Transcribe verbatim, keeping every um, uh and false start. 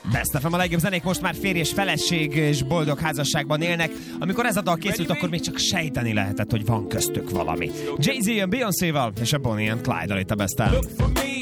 Best ef em, a legjobb zenék, most már férj és feleség és boldog házasságban élnek. Amikor ez a dal készült, akkor még csak sejteni lehetett, hogy van köztük valami. Jay-Z jön Beyoncé-val és a Bonnie and Clyde-al itt a Best of.